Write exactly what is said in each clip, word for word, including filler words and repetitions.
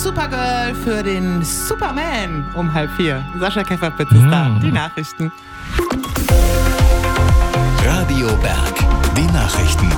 Supergirl für den Superman um halb vier. Sascha Käferpitz ist da. Die Nachrichten. Radio Berg, die Nachrichten.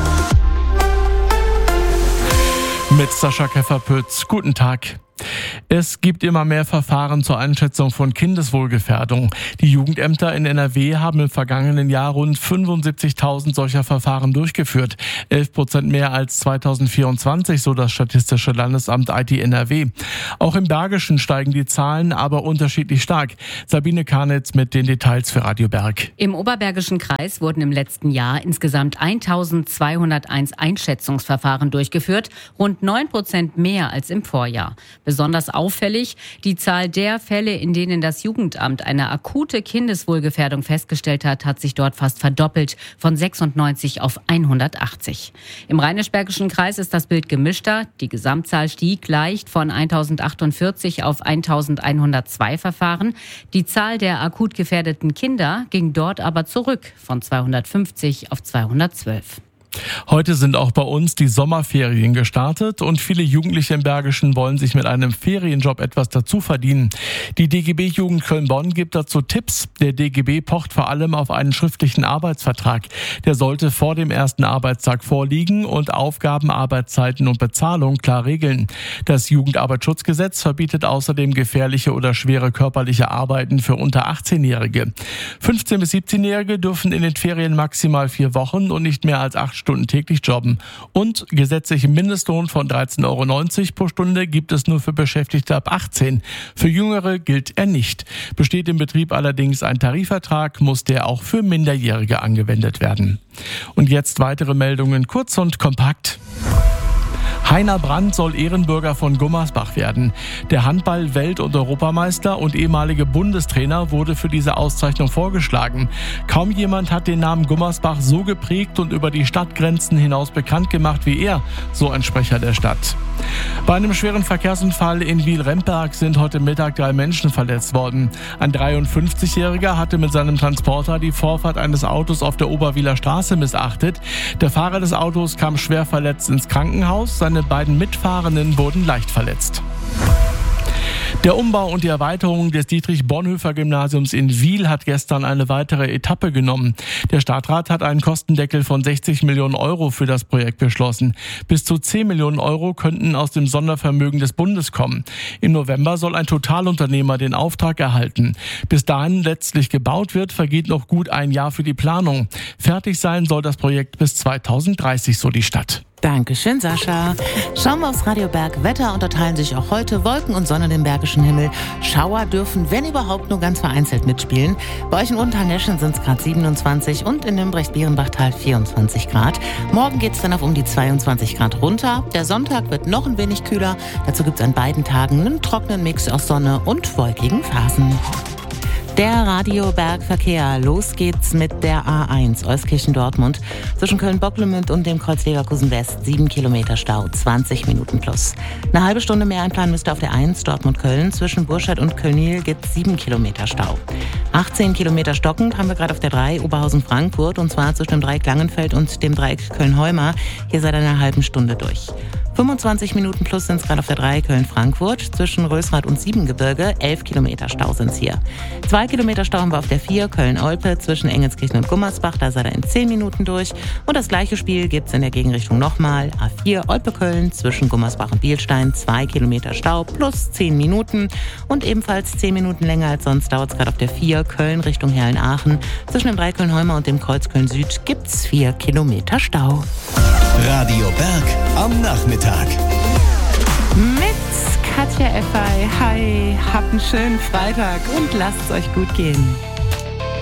Mit Sascha Käferpitz. Guten Tag. Es gibt immer mehr Verfahren zur Einschätzung von Kindeswohlgefährdung. Die Jugendämter in N R W haben im vergangenen Jahr rund fünfundsiebzigtausend solcher Verfahren durchgeführt. elf Prozent mehr als zweitausendvierundzwanzig, so das Statistische Landesamt I T N R W. Auch im Bergischen steigen die Zahlen, aber unterschiedlich stark. Sabine Karnitz mit den Details für Radio Berg. Im Oberbergischen Kreis wurden im letzten Jahr insgesamt eintausendzweihunderteins Einschätzungsverfahren durchgeführt, rund neun Prozent mehr als im Vorjahr. Besonders auffällig die Zahl der Fälle, in denen das Jugendamt eine akute Kindeswohlgefährdung festgestellt hat, hat sich dort fast verdoppelt, von sechsundneunzig auf hundertachtzig. Im Rheinisch-Bergischen Kreis ist das Bild gemischter. Die Gesamtzahl stieg leicht von eintausendachtundvierzig auf eintausendeinhundertzwei Verfahren. Die Zahl der akut gefährdeten Kinder ging dort aber zurück, von zweihundertfünfzig auf zweihundertzwölf. Heute sind auch bei uns die Sommerferien gestartet und viele Jugendliche im Bergischen wollen sich mit einem Ferienjob etwas dazu verdienen. Die D G B-Jugend Köln-Bonn gibt dazu Tipps. Der D G B pocht vor allem auf einen schriftlichen Arbeitsvertrag. Der sollte vor dem ersten Arbeitstag vorliegen und Aufgaben, Arbeitszeiten und Bezahlung klar regeln. Das Jugendarbeitsschutzgesetz verbietet außerdem gefährliche oder schwere körperliche Arbeiten für unter achtzehnjährige. fünfzehn- bis siebzehnjährige dürfen in den Ferien maximal vier Wochen und nicht mehr als acht Stunden täglich jobben. Und gesetzlichen Mindestlohn von dreizehn Euro neunzig pro Stunde gibt es nur für Beschäftigte ab achtzehn. Für Jüngere gilt er nicht. Besteht im Betrieb allerdings ein Tarifvertrag, muss der auch für Minderjährige angewendet werden. Und jetzt weitere Meldungen, kurz und kompakt. Heiner Brandt soll Ehrenbürger von Gummersbach werden. Der Handball-Welt- und Europameister und ehemalige Bundestrainer wurde für diese Auszeichnung vorgeschlagen. Kaum jemand hat den Namen Gummersbach so geprägt und über die Stadtgrenzen hinaus bekannt gemacht wie er, so ein Sprecher der Stadt. Bei einem schweren Verkehrsunfall in Wiel-Remberg sind heute Mittag drei Menschen verletzt worden. Ein dreiundfünfzigjähriger hatte mit seinem Transporter die Vorfahrt eines Autos auf der Oberwieler Straße missachtet. Der Fahrer des Autos kam schwer verletzt ins Krankenhaus. Seine beiden Mitfahrenden wurden leicht verletzt. Der Umbau und die Erweiterung des Dietrich-Bonhoeffer-Gymnasiums in Wiel hat gestern eine weitere Etappe genommen. Der Stadtrat hat einen Kostendeckel von sechzig Millionen Euro für das Projekt beschlossen. Bis zu zehn Millionen Euro könnten aus dem Sondervermögen des Bundes kommen. Im November soll ein Totalunternehmer den Auftrag erhalten. Bis dahin letztlich gebaut wird, vergeht noch gut ein Jahr für die Planung. Fertig sein soll das Projekt bis zweitausenddreißig, so die Stadt. Dankeschön, Sascha. Schauen wir aufs Radio Berg. Wetter unterteilen sich auch heute Wolken und Sonne im Bergischen Himmel. Schauer dürfen, wenn überhaupt, nur ganz vereinzelt mitspielen. Bei euch in Unterneschen sind es gerade siebenundzwanzig und in Nümbrecht-Bierenbachtal vierundzwanzig Grad. Morgen geht es dann auf um die zweiundzwanzig Grad runter. Der Sonntag wird noch ein wenig kühler. Dazu gibt es an beiden Tagen einen trockenen Mix aus Sonne und wolkigen Phasen. Der Radio Bergverkehr. Los geht's mit der A eins Euskirchen-Dortmund. Zwischen Köln-Bocklemünd und dem Kreuz Leverkusen West sieben Kilometer Stau, zwanzig Minuten plus. Eine halbe Stunde mehr einplanen müsst ihr auf der eins Dortmund-Köln. Zwischen Burscheid und Kölnil gibt's sieben Kilometer Stau. achtzehn Kilometer stockend haben wir gerade auf der drei Oberhausen-Frankfurt und zwar zwischen dem Dreieck Langenfeld und dem Dreieck Köln-Heuma. Hier seit einer halben Stunde durch. fünfundzwanzig Minuten plus sind es gerade auf der drei Köln-Frankfurt. Zwischen Rösrath und Siebengebirge elf Kilometer Stau sind es hier. Zwei Kilometer Stau haben wir auf der vier Köln-Olpe zwischen Engelskirchen und Gummersbach. Da seid ihr in zehn Minuten durch. Und das gleiche Spiel gibt es in der Gegenrichtung nochmal. A vier Olpe-Köln zwischen Gummersbach und Bielstein. zwei Kilometer Stau plus zehn Minuten. Und ebenfalls zehn Minuten länger als sonst dauert es gerade auf der vier Köln Richtung Herrn-Aachen. Zwischen dem drei Köln-Heuma und dem Kreuz Köln-Süd gibt es vier Kilometer Stau. Radio Berg am Nachmittag. Mit Katja Effay. Hi, habt einen schönen Freitag und lasst es euch gut gehen.